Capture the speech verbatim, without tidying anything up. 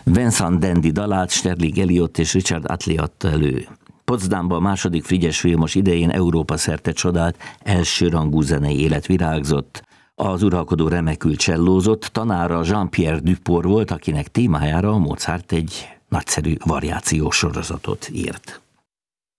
Vincent Dandy dalát Sterling Elliot és Richard Utley adta elő. Potsdamban a második Frigyes Vilmos idején Európa szerte csodált elsőrangú zenei élet virágzott. Az uralkodó remekül csellózott, tanára Jean-Pierre Duport volt, akinek témájára Mozart egy nagyszerű variációs sorozatot írt.